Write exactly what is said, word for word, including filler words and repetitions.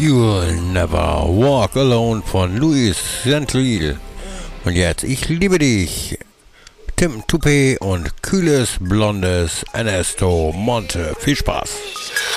You'll Never Walk Alone von Luis Gentile. Und jetzt Ich liebe dich. Tim Toupé und kühles, blondes Ernesto Monte. Viel Spaß.